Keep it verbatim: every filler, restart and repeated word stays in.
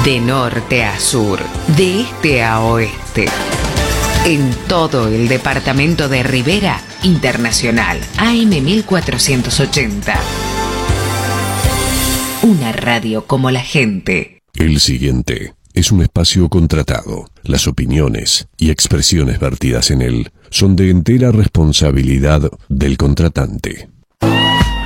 De norte a sur, de este a oeste. En todo el departamento de Rivera, Internacional A M mil cuatrocientos ochenta. Una radio como la gente. El siguiente es un espacio contratado. Las opiniones y expresiones vertidas en él son de entera responsabilidad del contratante.